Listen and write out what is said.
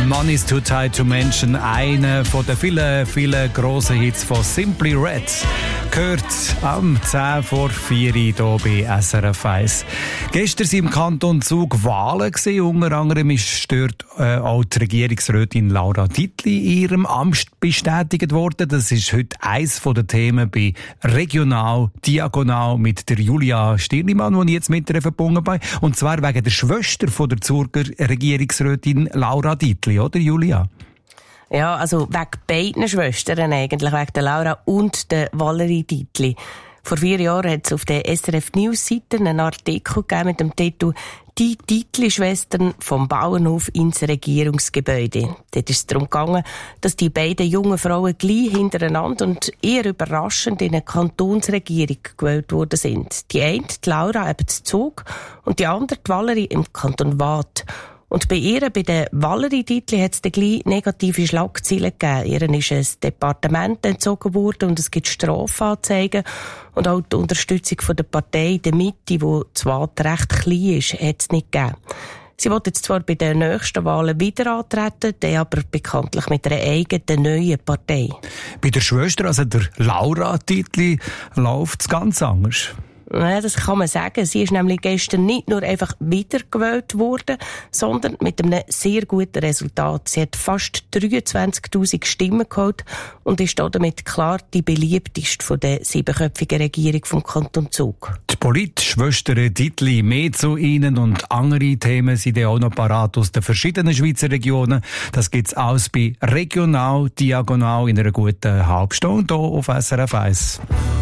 Money's Too Tight to Mention, einer von den vielen grossen Hits von Simply Red, gehört am 10 vor 4 hier bei SRF 1. Gestern waren im Kanton Zug Wahlen gewesen. Unter anderem ist dort auch die Regierungsrätin Laura Dietli in ihrem Amt bestätigt worden. Das ist heute eines der Themen bei Regional Diagonal mit der Julia Stirnimann, die ich jetzt mit ihr verbunden bin. Und zwar wegen der Schwester von der Zürcher Regierungsrätin Laura Dietli, oder Julia? Ja, also wegen beiden Schwestern eigentlich, wegen der Laura und der Valerie Dietli. Vor 4 Jahren hat es auf der SRF News-Seite einen Artikel gegeben mit dem Titel «Die Dietli-Schwestern vom Bauernhof ins Regierungsgebäude». Dort ist es darum gegangen, dass die beiden jungen Frauen gleich hintereinander und eher überraschend in eine Kantonsregierung gewählt worden sind. Die eine, die Laura, eben zu Zug, und die andere, die Valerie, im Kanton Waadt. Und bei ihr, bei der Valerie Dietli, hat es dann gleich negative Schlagzeilen gegeben. Ihren ist ein Departement entzogen worden und es gibt Strafanzeigen. Und auch die Unterstützung von der Partei der Mitte, die zwar recht klein ist, hat es nicht gegeben. Sie will jetzt zwar bei den nächsten Wahlen wieder antreten, dann aber bekanntlich mit einer eigenen neuen Partei. Bei der Schwester, also der Laura Dietli, läuft es ganz anders. Ja, das kann man sagen. Sie ist nämlich gestern nicht nur einfach wiedergewählt worden, sondern mit einem sehr guten Resultat. Sie hat fast 23.000 Stimmen geholt und ist damit klar die beliebteste von der 7-köpfigen Regierung vom Kanton Zug. Die Politschwestern Dietli, mehr zu ihnen und andere Themen sind auch noch parat aus den verschiedenen Schweizer Regionen. Das gibt's alles bei Regional Diagonal in einer guten Halbstunde hier auf SRF 1.